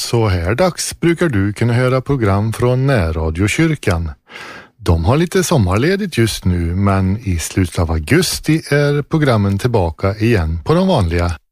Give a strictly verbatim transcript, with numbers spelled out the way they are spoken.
så här dags brukar du kunna höra program från Närradiokyrkan. De har lite sommarledigt just nu, men i slutet av augusti är programmen tillbaka igen på de vanliga